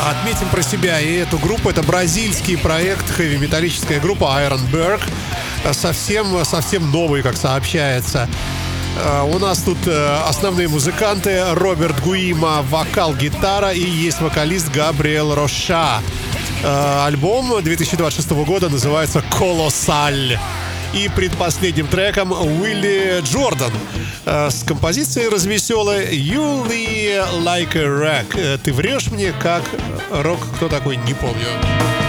отметим про себя и эту группу. Это бразильский проект, хэви-металлическая группа Ironberg. Совсем новый, как сообщается. У нас тут основные музыканты: Роберт Гуима, вокал, гитара, и есть вокалист Габриэл Роша. Альбом 2026 года называется «Колоссаль». И предпоследним треком Уилли Джордан с композицией развеселой «You Lie Like a Rock». Ты врешь мне как рок, кто такой, не помню.